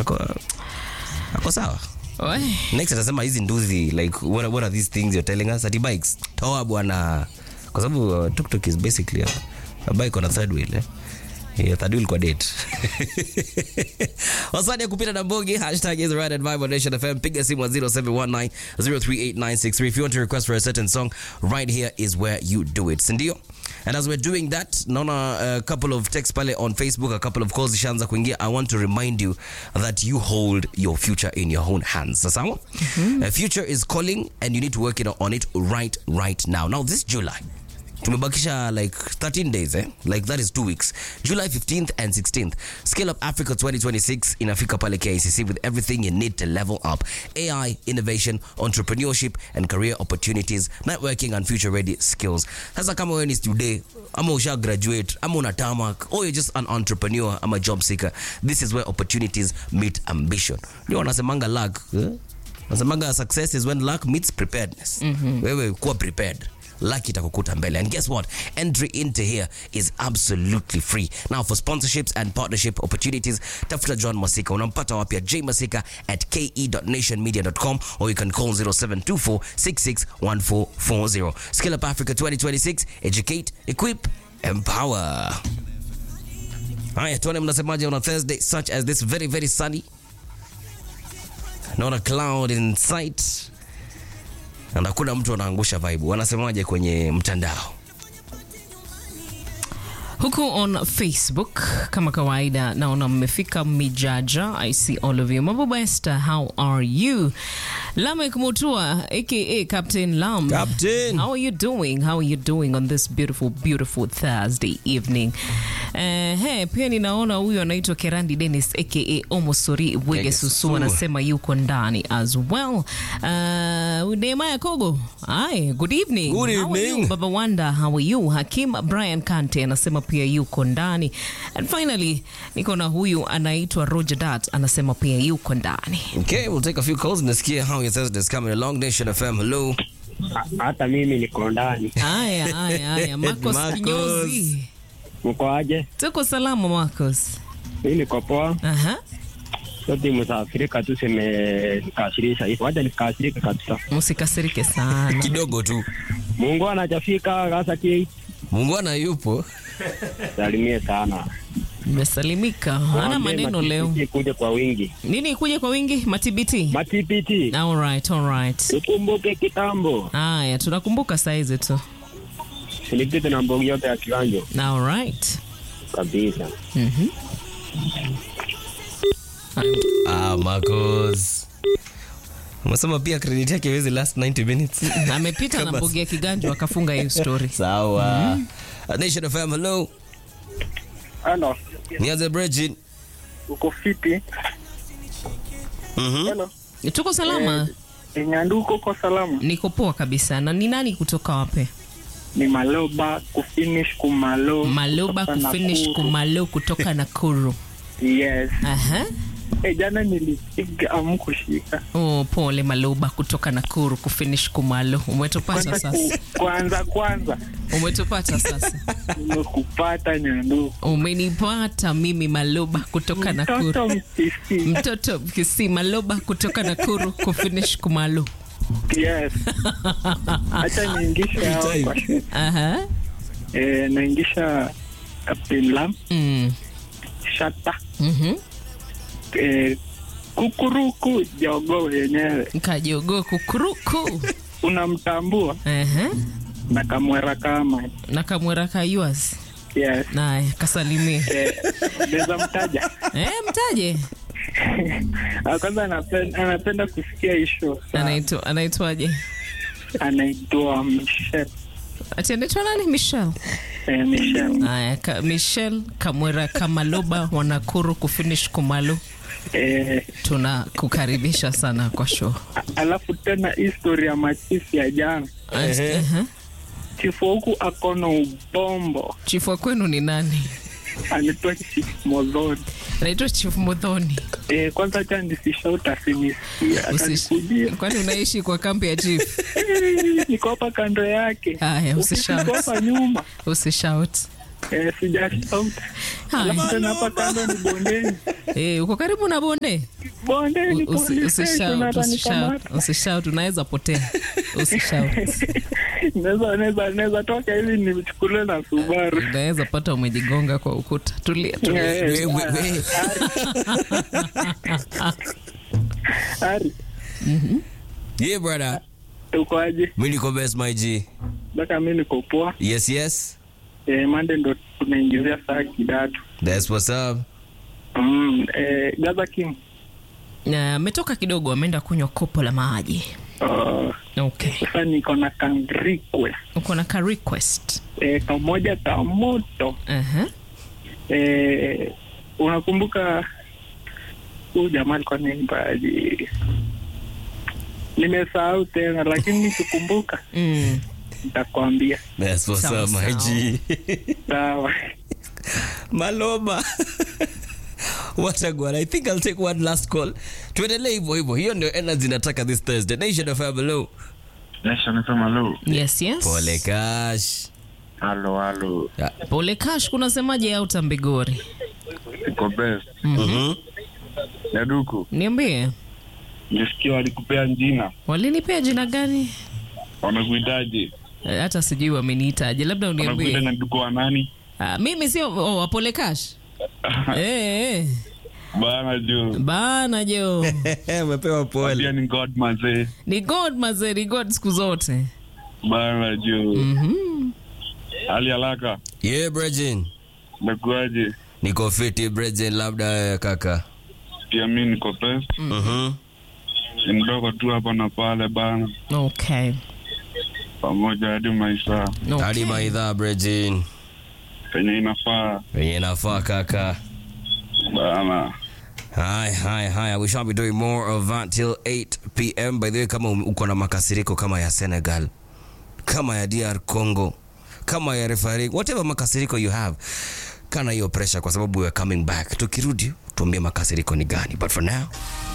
Ako sawa. Next atasema hizi nduzi like what are these things you're telling us? Ati bikes. Toa bwana. Kwa sababu tuk-tuk is basically a bike on a third wheel. Yeah, third wheel kwa date. Wasadi ya kupita na Mbogi, hashtag is right at Vibe on Nation FM. Piga simu 0719-038-963. If you want to request for a certain song, right here is where you do it. Sindio? And as we're doing that, naona a couple of texts pale on Facebook, a couple of calls ishaanza kuingia. I want to remind you that you hold your future in your own hands. Sawa? Future is calling and you need to work on it right now. Now this July, tumebakisha like 13 days, like that is 2 weeks. July 15th and 16th, Scale Up Africa 2026 inafika pale KICC with everything you need to level up: AI, innovation, entrepreneurship and career opportunities, networking and future ready skills. Sasa kama wewe ni student, ama usha graduate, ama una tamak, or you're just an entrepreneur, ama job seeker, this is where opportunities meet ambition. Ndio wanasemanga luck, wanasemanga success is when luck meets preparedness. Wewe kuwa prepared, lucky itakukuta mbele. And guess what? Entry into here is absolutely free. Now for sponsorships and partnership opportunities, tafuta John Masika. Unampata wapi? At jmasika@ke.nationmedia.com, or you can call 0724661440. Scale Up Africa 2026. Educate, equip, empower. Haya, tuone mnasemaje on a Thursday such as this, very very sunny. Not a cloud in sight. Na hakuna mtu anaangusha vibe. Wanasemaje kwenye mtandao? Huku on Facebook, kama kawaida, naona mmefika mijaja. I see all of you. Mabuba Esther, how are you? Lamek Mutua, aka Captain Lam. Captain, how are you doing? How are you doing on this beautiful Thursday evening? Pia ninaona huyu anaitwa Kerandi Dennis aka Omosori Wege Susu anasema yuko ndani as well. Udema Kogo. Hi, good evening. Good evening. How are you? Baba Wanda, how are you? Hakim Brian Kante anasema pia yuko ndani. And finally, niko na huyu anaitwa Roger Dat anasema pia yuko ndani. Okay, we'll take a few calls. Nasikia how your Thursday is coming along. Nation FM, hello. Hata mimi niko ndani. Haya, Marcos Kinyozi. Mko aje? Tuko salama Marcos. Mimi niko poa. Sote msafirika tu nikasirisha hivi. Wacha nikasirike kabisa. Msikasirike sana. Kidogo tu. Mungu anajafika sasa ki. Mungu yupo. Salimie sana. Umesalimika. Hana maneno leo. Ikuje kwa wingi. Nini ikuje kwa wingi? Matibiti. All right. Tukumbuke kitambo. Haya, tunakumbuka saizi tu. Nilipita na Mbogi yote ya kiwanjo. All right. Kabisa. Marcos. Umesema pia credit yake iweze last 90 minutes. Amepita na Mbogi ya kiganjo akafunga hiyo story. Sawa. Nation FM, hello. Hello. Niaze Bridget. Uko fiti? Hello. Tuko salama. Nyanduko uko salama? Niko poa kabisa. Na ni nani kutoka wapi? Ni Maloba kufinish kumalo. Maloba kufinish kumalo kutoka Nakuru. Yes. Jana nilipiga amkushika. Oh, pole Maloba kutoka Nakuru kufinish kumalo. Umetupata sasa. Kwanza. Umetupata sasa. Nimekupata Nyanduko. Umenipata mimi Maloba kutoka Nakuru. Mtoto Mkisi Maloba kutoka Nakuru kufinish kumalo. Yes. Acha niingishe hao kwa shule. Naingisha Captain Lam. Shata. Kukuruku jogo yenyewe. Kajogo kukuruku. Unamtambua? Nakamwera kama yours. Yes. Nae, kasalimie. Neza mtaja. Mtaje. Kwanza anapenda kusikia isho. Anaitwaje? Anaitwa Michelle. Ati anaitwa nani? Michelle. Michelle. Haya, Michelle Kamwera Kamaloba wa Nakuru kufinish kumalo. Tunakukaribisha sana kwa show. Alafu tena history ya machifu ya jana. Chifu huku akona ubombo. Chifu kwenu ni nani? Anaitwa Chief Modhoni. Anaitwa Chief Modhoni. Kwanza acha nisishauta sinisikia. Kwani unaishi kwa kambi ya Chief? Niko hapa kando yake. Haya, usishout. Niko hapa nyuma. Usishout. Sijashout. Hai. Alafu tena hapa kando ni bondeni. Uko karibu na bonde? Bondeni police station atanikamata. Usishout, unaweza potea. Usishout. Naweza toka hivi nichukuliwe na Subaru. Unaweza pata umejigonga kwa ukuta. Tulia. We. Ari. Yeah, brother. Uko aje? Mimi niko best my G. Baka mimi niko poa. Yes. Monday ndo tunaingizia saa kidatu. That's what's up. Gaza King. Ametoka kidogo, ameenda kunywa kopo la maji. Okay. Sasa niko na request. Uko na ka request? Kamoja ka moto. Unakumbuka huyu jamaa alikuwa anaimbaje? Nimesahau tena lakini nikikumbuka nitakwambia. That's what's up my G. Sawa. Maloma. What a good. I think I'll take one last call. Tuendelee hivyo. Hiyo ndio energy nataka this Thursday. Nation of hello. Nation FM hello. Yes. Pole Cash. Hello. Pole Cash, kuna semaje au Tambigori? Iko best. Yaduku. Niambie. Nisikia walikupea jina. Walinipea jina gani? Wamekuitaje? Hata sijui wameniitaje. Labda uniambie. Wamekuita na ndugu wa nani? Mimi sio Pole Cash. Bana jo. Umepewa pole. Pia ni God mazee. Ni God siku zote. Bana jo. Ali alaka. Yeah, Bridget. Nakuaje? Niko fiti Bridget, labda kaka. Pia mimi niko best. Ni mdogo tu hapa na pale bana. Okay. Pamoja hadi maisha. Hadi maidha Bridget. Penye inafaa kaka. Bana. Hi. We shall be doing more of that till 8 p.m. By the way, kama uko na makasiriko kama ya Senegal, kama ya DR Congo, kama ya referee, whatever makasiriko you have, kana hiyo pressure kwa sababu we are coming back. Tukirudi tuambie makasiriko ni gani. But for now,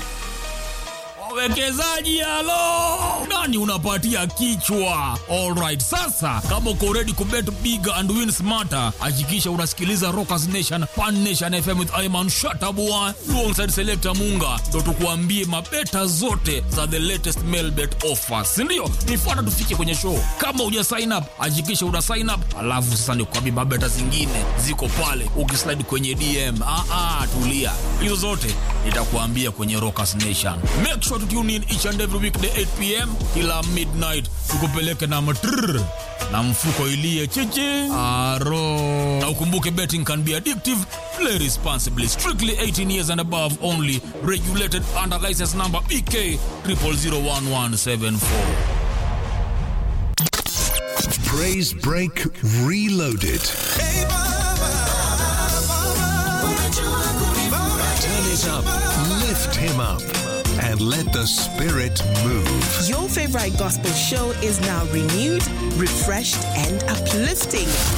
wawekezaji halo, nani unapatia kichwa? Alright, sasa kama uko ready kubet big and win smarter, hakikisha unasikiliza Rockers Nation Pan Nation FM with Ayman Shatabua alongside Selector Munga, ndo tukuambie mabeta zote za the latest mail bet offers, ndio nifuata tufike kwenye show. Kama uja sign up, hakikisha una sign up, alafu sasa ndio kuambia mabeta zingine ziko pale, ukislide kwenye DM. Tulia, hizo zote nitakuambia kwenye Rockers Nation. Make sure to tune in each and every weekday 8 p.m. kila midnight, tukupeleke na matrrr na mfuko ilie chichi aro. Na ukumbuke betting can be addictive. Play responsibly. Strictly 18 years and above only. Regulated under license number BK 0001174. Praise Break Reloaded. Turn it up, lift him up, and let the spirit move. Your favorite gospel show is now renewed, refreshed, and uplifting.